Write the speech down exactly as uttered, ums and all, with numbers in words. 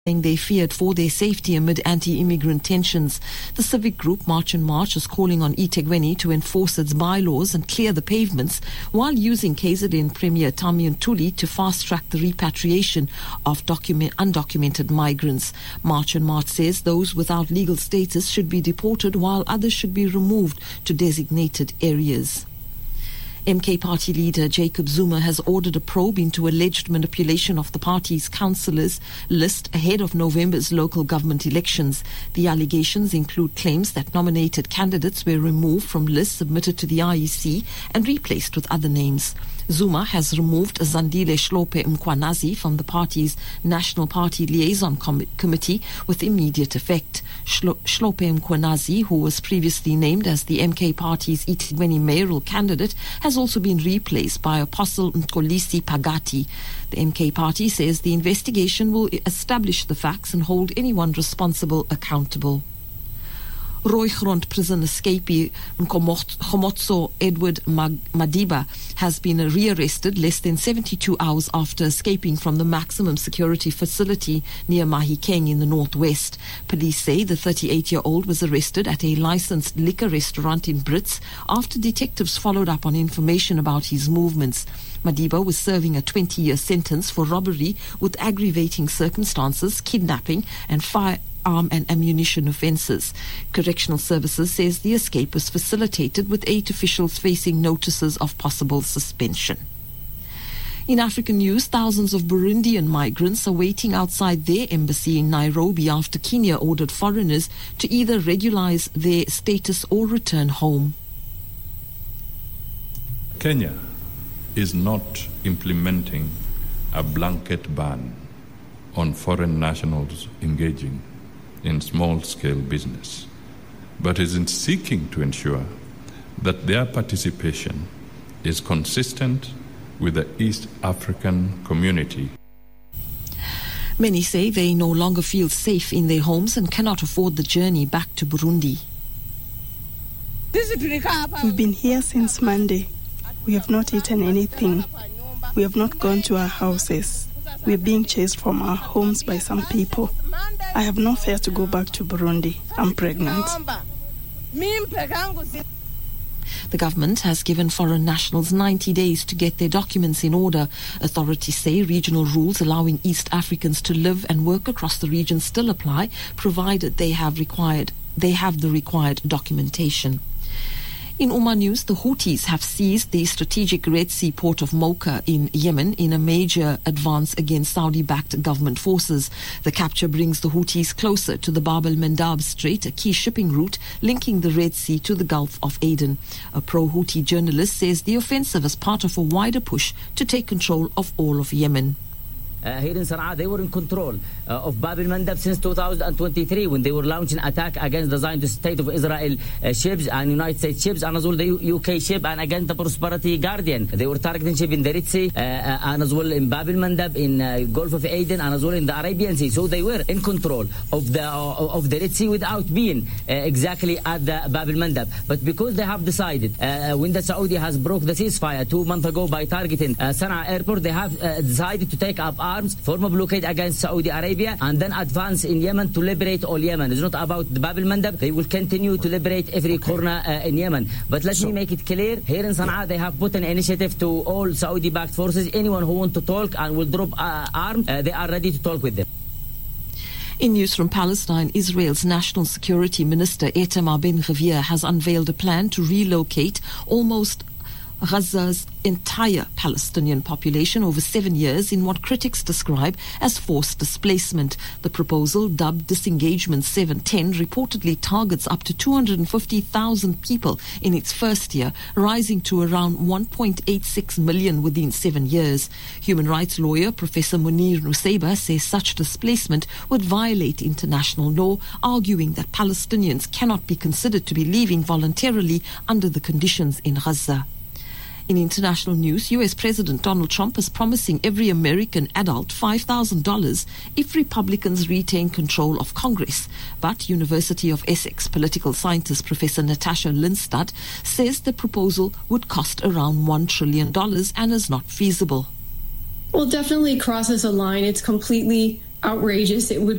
saying they feared for their safety amid anti-immigrant tensions. The civic group March and March is calling on eThekwini to enforce its bylaws and clear the pavements while using K Z N Premier Tami Ntuli to fast-track the repatriation of document, undocumented migrants. March and March says those without legal status should be deported while others should be removed to designated areas. M K party leader Jacob Zuma has ordered a probe into alleged manipulation of the party's councillors list ahead of November's local government elections. The allegations include claims that nominated candidates were removed from lists submitted to the I E C and replaced with other names. Zuma has removed Zandile Shlope Mkwanazi from the party's National Party Liaison Com- Committee with immediate effect. Shlo- Shlope Mkwanazi, who was previously named as the M K party's eThekwini mayoral candidate, has also been replaced by Apostle Nkolisi Pagati. The M K party says the investigation will establish the facts and hold anyone responsible accountable. Rooigrond prison escapee Khomotso Edward Madiba has been rearrested less than seventy-two hours after escaping from the maximum security facility near Mahikeng in the northwest. Police say the thirty-eight-year-old was arrested at a licensed liquor restaurant in Brits after detectives followed up on information about his movements. Madiba was serving a twenty-year sentence for robbery with aggravating circumstances, kidnapping and fire arm and ammunition offences. Correctional Services says the escape was facilitated with eight officials facing notices of possible suspension. In African news, thousands of Burundian migrants are waiting outside their embassy in Nairobi after Kenya ordered foreigners to either regularize their status or return home. Kenya is not implementing a blanket ban on foreign nationals engaging in small-scale business, but is in seeking to ensure that their participation is consistent with the East African community. Many say they no longer feel safe in their homes and cannot afford the journey back to Burundi. We've been here since Monday. We have not eaten anything. We have not gone to our houses. We are being chased from our homes by some people. I have no fare to go back to Burundi. I'm pregnant. The government has given foreign nationals ninety days to get their documents in order. Authorities say regional rules allowing East Africans to live and work across the region still apply, provided they have required they have the required documentation. In Oman news, the Houthis have seized the strategic Red Sea port of Mocha in Yemen in a major advance against Saudi-backed government forces. The capture brings the Houthis closer to the Bab el-Mandab Strait, a key shipping route linking the Red Sea to the Gulf of Aden. A pro-Houthi journalist says the offensive is part of a wider push to take control of all of Yemen. Uh, here in Sana'a, they were in control uh, of Bab el-Mandab since two thousand twenty-three when they were launching attack against the Zionist State of Israel uh, ships and United States ships and as well the U K ship and against the Prosperity Guardian. They were targeting ships in the Red Sea uh, uh, and as well in Bab el-Mandab, in uh, Gulf of Aden and as well in the Arabian Sea. So they were in control of the uh, of the Red Sea without being uh, exactly at the Bab el-Mandab. But because they have decided, uh, when the Saudi has broke the ceasefire two months ago by targeting uh, Sana'a airport, they have uh, decided to take up arms, form a blockade against Saudi Arabia, and then advance in Yemen to liberate all Yemen. It's not about the Bab el-Mandab. They will continue to liberate every corner uh, in Yemen. But let so, me make it clear, here in Sana'a, they have put an initiative to all Saudi-backed forces. Anyone who wants to talk and will drop uh, arms, uh, they are ready to talk with them. In news from Palestine, Israel's National Security Minister Itamar Ben-Gvir has unveiled a plan to relocate almost Gaza's entire Palestinian population over seven years in what critics describe as forced displacement. The proposal, dubbed Disengagement seven ten, reportedly targets up to two hundred fifty thousand people in its first year, rising to around one point eight six million within seven years. Human rights lawyer Professor Munir Nusayba says such displacement would violate international law, arguing that Palestinians cannot be considered to be leaving voluntarily under the conditions in Gaza. In international news, U S President Donald Trump is promising every American adult five thousand dollars if Republicans retain control of Congress. But University of Essex political scientist Professor Natasha Lindstad says the proposal would cost around one trillion dollars and is not feasible. Well, definitely crosses a line. It's completely outrageous. It would